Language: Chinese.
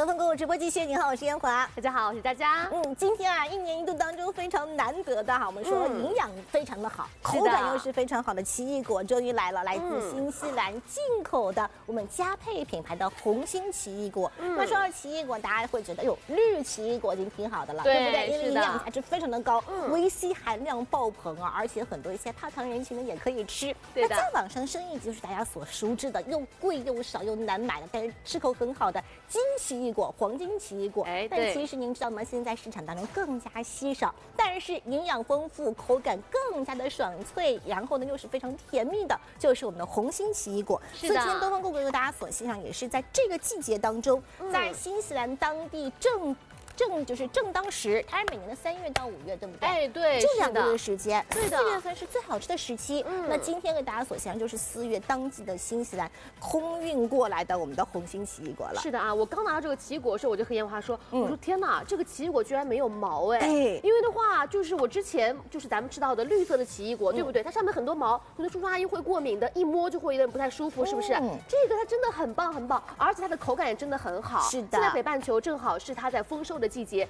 东风购物直播继续，你好，我是燕华。 大家好，我是佳佳。 今天啊，一年一度当中非常难得的哈，我们说营养非常的好，口感又是非常好的奇异果终于来了，来自新西兰进口的我们佳沛品牌的红心奇异果。那说到奇异果，大家会觉得，绿奇异果已经挺好的了，对不对？因为营养价值非常的高，维 C 含量爆棚啊，而且很多一些怕糖人群呢也可以吃。那在网上生意就是大家所熟知的又贵又少又难买的，但是吃口很好的金奇异果、黄金奇异果，但其实您知道吗？现在市场当中更加稀少，但是营养丰富，口感更加的爽脆，然后呢又是非常甜蜜的，就是我们的红心奇异果。所以今天东方购物为大家所欣赏，也是在这个季节当中，在新西兰当地正当时，它是每年的3月到5月，对不对？ 哎，对， 就2个月时间。 对的， 4月份是最好吃的时期。那今天给大家所欣赏就是4月当季的新西兰空运过来的我们的红心奇异果了。 是的啊，我刚拿到这个奇异果的时候，我就和燕华说，我说天哪，这个奇异果居然没有毛哎！因为的话，就是我之前咱们吃到的绿色的奇异果，对不对？它上面很多毛，很多叔叔阿姨会过敏的，一摸就会有点不太舒服，是不是？这个它真的很棒很棒，而且它的口感也真的很好。 是的， 现在北半球正好是它在丰收的季节，